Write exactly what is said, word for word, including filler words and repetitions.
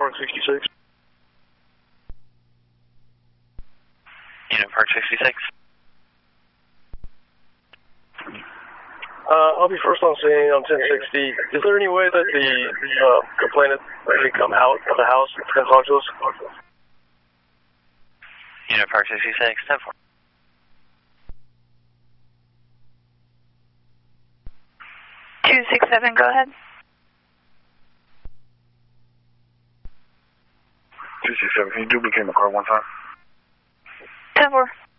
Park sixty-six. Unit Park sixty-six. Uh, I'll be first on scene on ten sixty. Is there any way that the uh, complainant may come out of the house and talk to us? Unit Park sixty-six, ten four. two six seven, go ahead. two six seven, can you duplicate my car one time? ten four.